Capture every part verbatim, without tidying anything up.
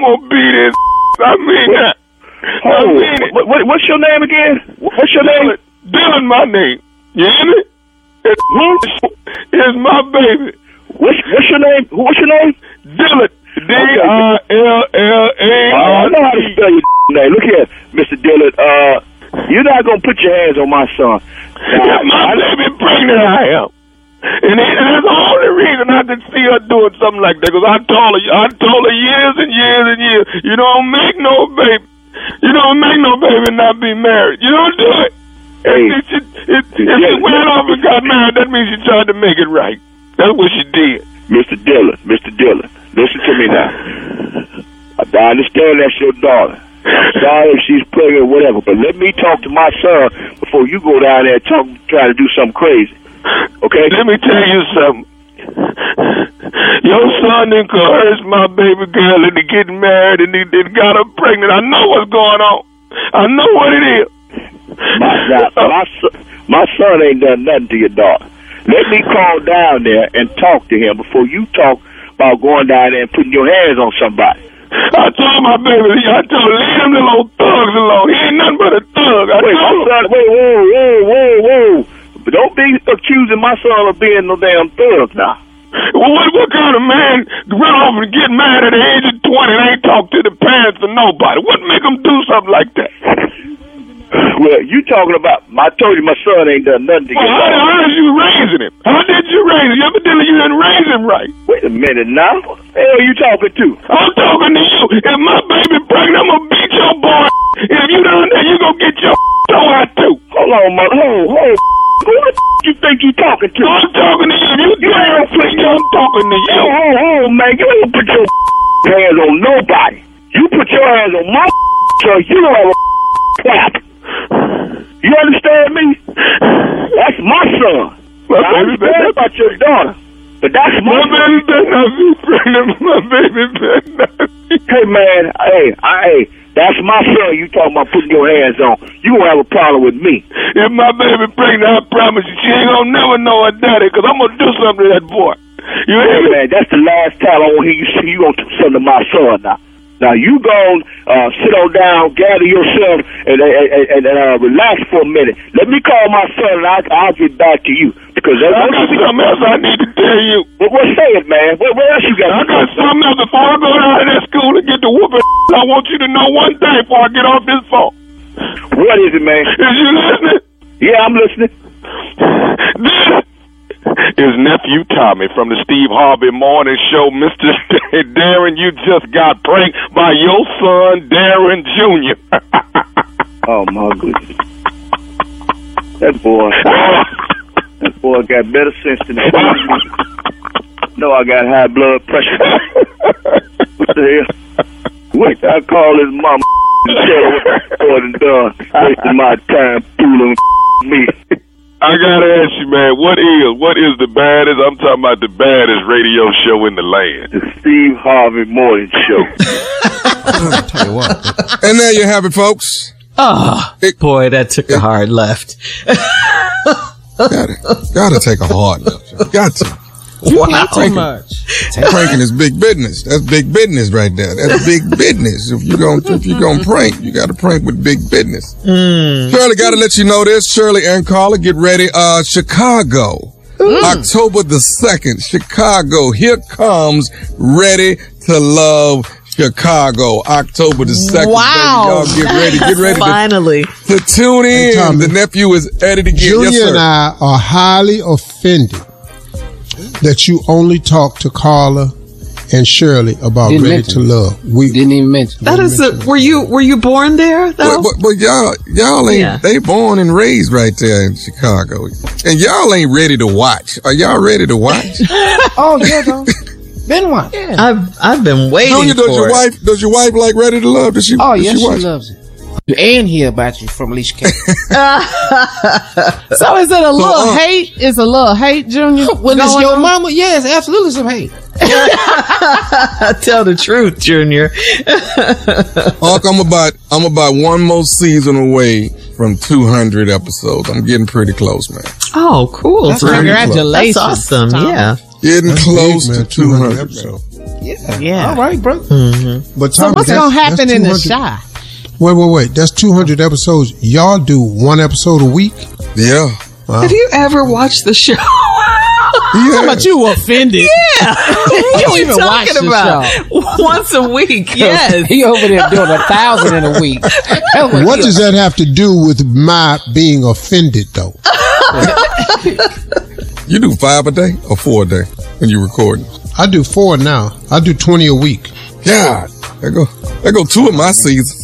gonna beat his. I mean that. Oh, I mean it. What, what, what's your name again? What's your name? Dylan, my name. You hear me? It's, it's my baby. What's, what's your name? What's your name? Dylan. D I L L A. I know how to spell your name. Look here, Mister Dillard. Uh, you're not gonna put your hands on my son. Now, my baby pregnant, I am, and, it, and that's the only reason I could see her doing something like that. Because I told her, I told her years and years and years, you don't make no baby, you don't make no baby and not be married. You don't do it. Hey, if she, if, if she went off and got married, that means she tried to make it right. That's what she did. Mister Dillard, Mister Dillard, listen to me now. I understand that's your daughter. I'm sorry if she's pregnant or whatever, but let me talk to my son before you go down there and talk, try to do something crazy. Okay? Let me tell you something. Your son done coerced my baby girl into getting married and he, he got her pregnant. I know what's going on. I know what it is. My, now, my, son, my son ain't done nothing to your daughter. Let me call down there and talk to him before you talk about going down there and putting your hands on somebody. I told my baby, I told him, leave them little old thugs alone. He ain't nothing but a thug. I wait, told him. Son, wait, whoa, whoa, whoa, whoa. But don't be accusing my son of being no damn thug now. Well, what, what kind of man run off and get mad at the age of twenty and ain't talk to the parents or nobody? What make him do something like that? Well, you talking about, I told you my son ain't done nothing to well, get how, how did you raising him? How did you raise him? Evidently you didn't raise him right. Wait a minute now. Who the hell are you talking to? I'm talking to you. If my baby pregnant, I'm gonna beat your boy. If you down there, you gonna get your toe out too. Hold on, mother. Hold, hold. Who the you think you talking to? I'm talking to you. You, you ain't put you. I'm talking to you. Hold, hold, hold, man. You ain't put your hands on nobody. You put your hands on my so you don't have a clap. You understand me? That's my son. My I understand about your daughter, but that's my, my baby better not be pregnant. My baby better not be. Hey, man. Hey, I, hey, that's my son you talking about putting your hands on. You gonna have a problem with me. If my baby pregnant, I promise you, she ain't gonna never know her daddy, because I'm gonna do something to that boy. You hear me? Man, that's the last time I want to hear you say you gonna do something to my son now. Now, you go uh, sit on down, gather yourself, and, and, and uh, relax for a minute. Let me call my son, and I'll, I'll get back to you. Because I got something else I need to tell you. What, what say it, man? What, what else you got? I got something else. Before I go down to that school and get the whooping, I want you to know one thing before I get off this phone. What is it, man? Is you listening? Yeah, I'm listening. This is Nephew Tommy from the Steve Harvey Morning Show. Mister Darren, you just got pranked by your son, Darren Junior Oh, my goodness. That boy, that boy got better sense than that. No, I got high blood pressure. What the hell? Wait, I call his mama and tell her what the boy done. Wasting my time fooling me. I gotta ask you, man, what is what is the baddest? I'm talking about the baddest radio show in the land. The Steve Harvey Morning Show. I'll tell you what. And there you have it, folks. Oh, it, boy, that took it, a hard left. gotta, gotta take a hard left. Got to. Wow. Too much. Pranking is big business. That's big business right there. That's big business. If you're gonna, if you're gonna prank, you gotta prank with big business. Mm. Shirley, gotta let you know this. Shirley and Carla, get ready. Uh, Chicago. Mm. October the second. Chicago. Here comes Ready to Love Chicago. October the second. Wow. Baby. Y'all get ready. Get ready. Finally. To, to tune in. Hey, Tommy, the nephew is at it again. Junior yes, sir. and I are highly offended that you only talk to Carla and Shirley about didn't Ready to Love. We didn't even mention that. Is a, were you were you born there though? But, but, but y'all y'all ain't yeah. they born and raised right there in Chicago, and y'all ain't ready to watch. Are y'all ready to watch? Oh yeah, though. Been watch. Yeah. I've I've been waiting. Junior, does for your it. wife does your wife like Ready to Love? Does she? Oh does yes, she, watch? she loves it. And hear about you from Alicia K. So is it a little so, uh, hate? Is a little hate, Junior? When it's your on? Mama, yes, absolutely some hate. Tell the truth, Junior. Hawk, I'm about I'm about one more season away from two hundred episodes. I'm getting pretty close, man. Oh, cool! That's congratulations! That's awesome. Tom. Yeah, getting That's close big, man, to two hundred episodes. Yeah. Yeah. All right, bro. Mm-hmm. But So Tommy, what's that's- gonna happen that's in the two hundred Chi? Wait, wait, wait. That's two hundred episodes. Y'all do one episode a week? Yeah. Wow. Have you ever watched the show? How about you offended? Yeah. You don't even watch talking the about? show. Once a week. Yes. He over there doing a thousand in a week. What does that have to do with my being offended, though? You do five a day or four a day when you record? I do four now. I do twenty a week. God, there go, there go two of my seasons.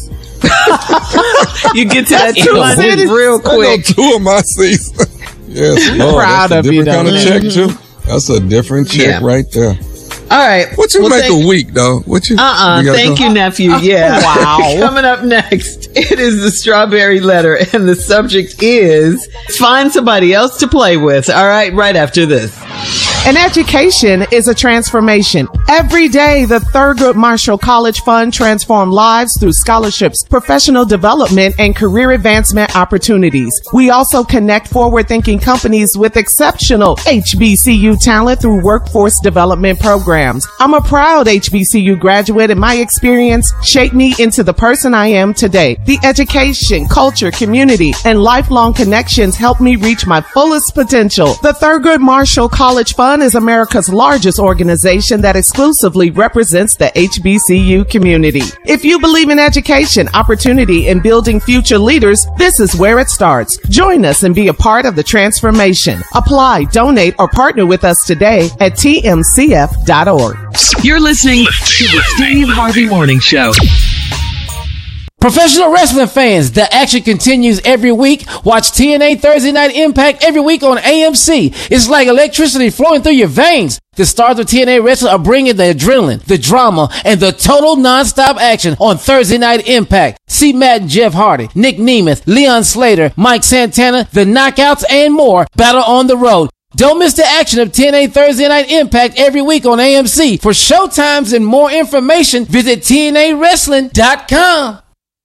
You get to that two hundred real There go quick. two of my seasons. Yes, Lord, proud that's a of you, different kind of though. check too. That's a different check Yeah. right there. All right. What you Well, make thank- a week though? What you? Uh-uh. we gotta Thank go? you, nephew. Yeah. Wow. Coming up next, it is the strawberry letter, and the subject is find somebody else to play with. All right, right after this. An education is a transformation. Every day, the Thurgood Marshall College Fund transforms lives through scholarships, professional development, and career advancement opportunities. We also connect forward-thinking companies with exceptional H B C U talent through workforce development programs. I'm a proud H B C U graduate, and my experience shaped me into the person I am today. The education, culture, community, and lifelong connections helped me reach my fullest potential. The Thurgood Marshall College Fund is America's largest organization that exclusively represents the H B C U community. If you believe in education, opportunity, and building future leaders, this is where it starts. Join us and be a part of the transformation. Apply, donate, or partner with us today at T M C F dot org. You're listening to the Steve Harvey Morning Show. Professional wrestling fans, the action continues every week. Watch T N A Thursday Night Impact every week on A M C. It's like electricity flowing through your veins. The stars of T N A Wrestling are bringing the adrenaline, the drama, and the total non-stop action on Thursday Night Impact. See Matt and Jeff Hardy, Nick Nemeth, Leon Slater, Mike Santana, The Knockouts, and more battle on the road. Don't miss the action of T N A Thursday Night Impact every week on A M C. For showtimes and more information, visit T N A wrestling dot com.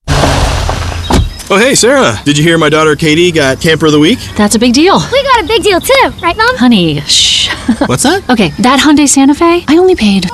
Oh, hey, Sarah. Did you hear my daughter Katie got Camper of the Week? That's a big deal. We got a big deal too, right, Mom? Honey, shh. What's that? Okay, that Hyundai Santa Fe, I only paid.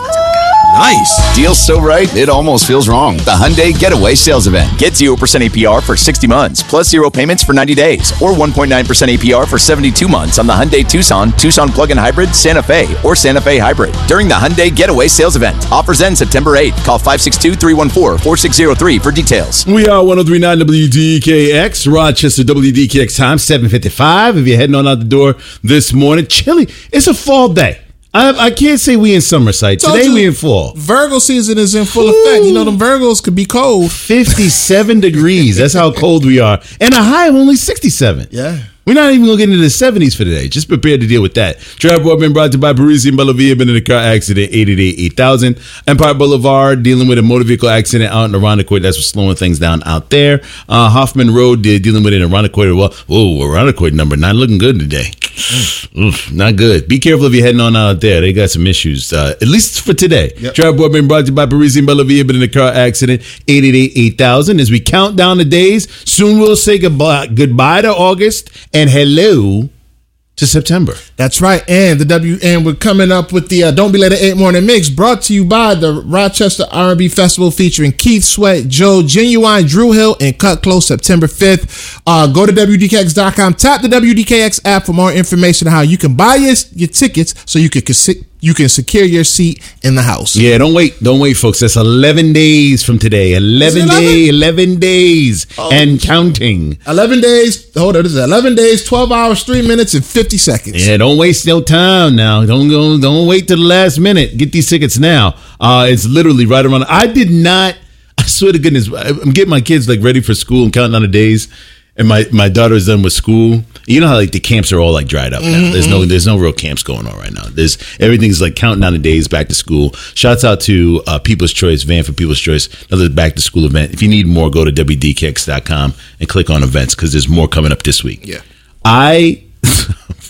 Nice. Deal's so right, it almost feels wrong. The Hyundai Getaway Sales Event. Get zero percent A P R for sixty months, plus zero payments for ninety days, or one point nine percent A P R for seventy-two months on the Hyundai Tucson, Tucson Plug-in Hybrid, Santa Fe, or Santa Fe Hybrid. During the Hyundai Getaway Sales Event. Offers end September eighth. Call five six two, three one four, four six zero three for details. We are one oh three point nine W D K X, Rochester W D K X time, seven fifty-five. If you're heading on out the door this morning, chilly. It's a fall day. I, I can't say we in summer sight. Today we in fall. Virgo season is in full effect. You know, them Virgos could be cold. fifty-seven degrees. That's how cold we are. And a high of only sixty-seven. Yeah. We're not even going to get into the seventies for today. Just prepare to deal with that. Trap Boardman brought to you by Parisi and Bellavia. Been in a car accident, eight eight eight, eight thousand. Empire Boulevard, dealing with a motor vehicle accident out in Irondequoit. That's what's slowing things down out there. Uh, Hoffman Road, they're dealing with an Irondequoit. Well, whoa, Irondequoit number not looking good today. Oof, not good. Be careful if you're heading on out there. They got some issues, uh, at least for today. Yep. Trap Boardman brought to you by Parisi and Bellavia. Been in a car accident, eight eight eight, eight thousand. As we count down the days, soon we'll say goodbye, goodbye to August and hello to September. That's right. And the W and we're coming up with the uh, Don't Be Late at eight Morning Mix, brought to you by the Rochester R and B Festival featuring Keith Sweat, Joe Genuine, Drew Hill, and Cut Close September fifth. Uh, go to W D K X dot com, tap the W D K X app for more information on how you can buy your, your tickets so you can you can secure your seat in the house. Yeah, don't wait. Don't wait, folks. That's eleven days from today. eleven days, eleven days oh. and counting. eleven days. Hold on. This is eleven days, twelve hours, three minutes, and fifty seconds. Yeah, don't waste no time now. Don't go. Don't wait till the last minute. Get these tickets now. Uh, it's literally right around. I did not. I swear to goodness, I'm getting my kids like ready for school and counting down the days. And my, my daughter's done with school. You know how like the camps are all like dried up now. Mm-hmm. There's no there's no real camps going on right now. There's everything's like counting down the days back to school. Shouts out to uh, People's Choice, Van for People's Choice, another back to school event. If you need more, go to W D K X dot com and click on events because there's more coming up this week. Yeah, I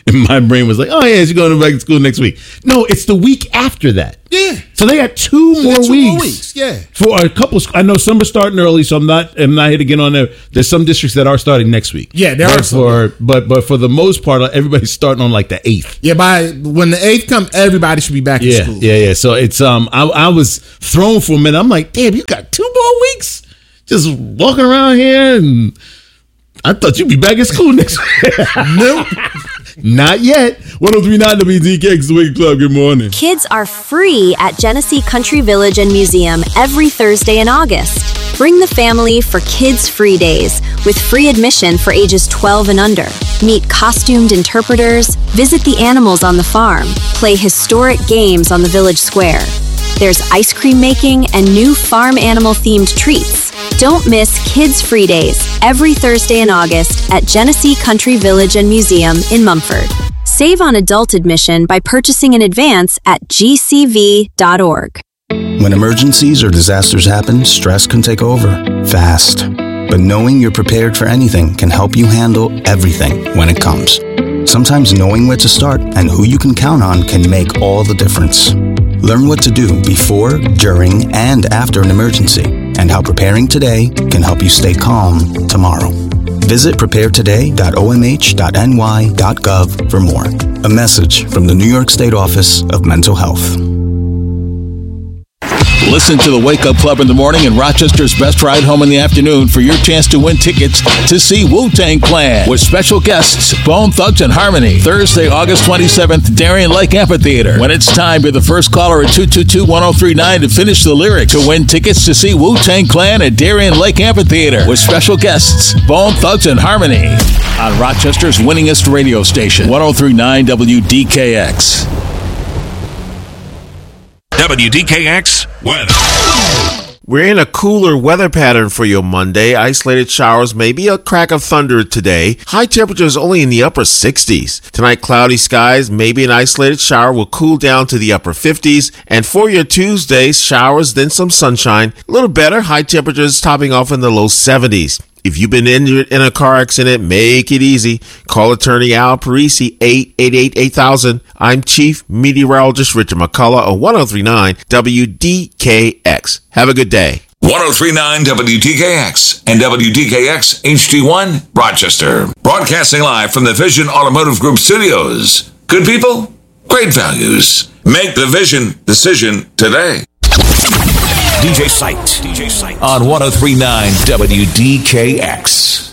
And my brain was like, oh, yeah, she's going back to school next week. No, it's the week after that. Yeah. So they got two They more got two weeks. more weeks, yeah. For a couple, I know some are starting early, so I'm not, I'm not here to get on there. There's some districts that are starting next week. Yeah, there but are some. For, but, but for the most part, everybody's starting on like the eighth. Yeah, by when the eighth comes, everybody should be back Yeah, in school. yeah, yeah. So it's, um, I, I was thrown for a minute. I'm like, damn, you got two more weeks? Just walking around here, and I thought you'd be back in school next week. Nope. Not yet. one oh three point nine W D K X, the Wake Club. Good morning. Kids are free at Genesee Country Village and Museum every Thursday in August. Bring the family for Kids Free Days with free admission for ages twelve and under. Meet costumed interpreters, visit the animals on the farm, play historic games on the village square. There's ice cream making and new farm animal themed treats. Don't miss Kids Free Days every Thursday in August at Genesee Country Village and Museum in Mumford. Save on adult admission by purchasing in advance at g c v dot org. When emergencies or disasters happen, stress can take over fast. But knowing you're prepared for anything can help you handle everything when it comes. Sometimes knowing where to start and who you can count on can make all the difference. Learn what to do before, during, and after an emergency, and how preparing today can help you stay calm tomorrow. Visit prepare today dot o m h dot n y dot gov for more. A message from the New York State Office of Mental Health. Listen to the Wake Up Club in the morning and Rochester's Best Ride Home in the afternoon for your chance to win tickets to see Wu-Tang Clan with special guests Bone Thugs and Harmony. Thursday, August twenty-seventh, Darien Lake Amphitheater. When it's time, be the first caller at two two two, one oh three nine to finish the lyrics to win tickets to see Wu-Tang Clan at Darien Lake Amphitheater with special guests Bone Thugs and Harmony on Rochester's winningest radio station, one oh three point nine W D K X. W D K X weather. We're in a cooler weather pattern for your Monday. Isolated showers, maybe a crack of thunder today. High temperatures only in the upper sixties. Tonight, cloudy skies, maybe an isolated shower will cool down to the upper fifties. And for your Tuesday, showers, then some sunshine. A little better, high temperatures topping off in the low seventies. If you've been injured in a car accident, make it easy. Call attorney Al Parisi, eight eight eight, eight thousand. I'm Chief Meteorologist Richard McCullough of one oh three point nine W D K X. Have a good day. one oh three point nine W D K X and W D K X H D one, Rochester. Broadcasting live from the Vision Automotive Group studios. Good people, great values. Make the Vision decision today. D J Sight. D J Sight. On one oh three point nine W D K X.